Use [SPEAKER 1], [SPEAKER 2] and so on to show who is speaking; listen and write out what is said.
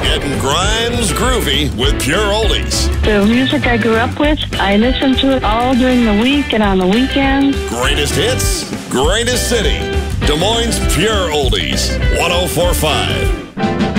[SPEAKER 1] Getting Grimes groovy with Pure Oldies.
[SPEAKER 2] The music I grew up with, I listen to it all during the week and on the weekends.
[SPEAKER 1] Greatest hits, greatest city. Des Moines Pure Oldies, 104.5.